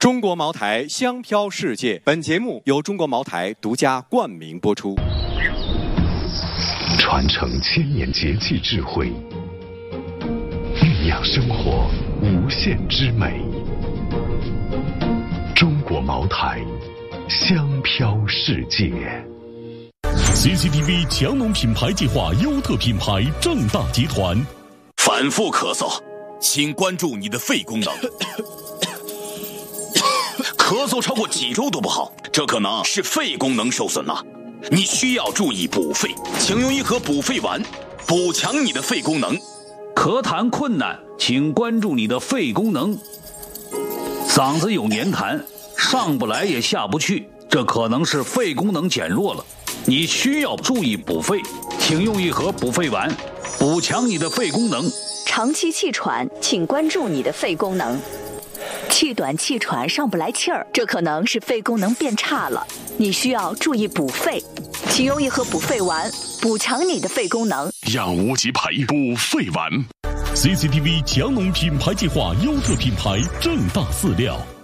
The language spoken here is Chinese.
中国茅台，香飘世界。本节目由中国茅台独家冠名播出。 传承千年节气智慧，酝酿生活无限之美。中国茅台，香飘世界。 CCTV 强农品牌计划优特品牌正大集团。 反复咳嗽，请关注你的肺功能。咳嗽超过几周都不好，这可能是肺功能受损了。你需要注意补肺，请用一盒补肺丸，补强你的肺功能。 咳痰困难，请关注你的肺功能。嗓子有黏痰，上不来也下不去，这可能是肺功能减弱了。你需要注意补肺，请用一盒补肺丸，补强你的肺功能。 长期气喘，请关注你的肺功能。气短气喘上不来气儿，这可能是肺功能变差了，你需要注意补肺，请用一盒补肺丸，补强你的肺功能。 养无极牌补肺丸。CCTV 强农品牌计划优特品牌正大饲料。